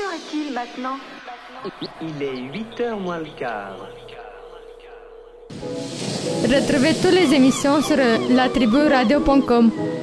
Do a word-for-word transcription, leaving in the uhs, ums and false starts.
heure est-il maintenant? Il est huit heures moins le quart. Retrouvez toutes les émissions sur la tribu radio point com.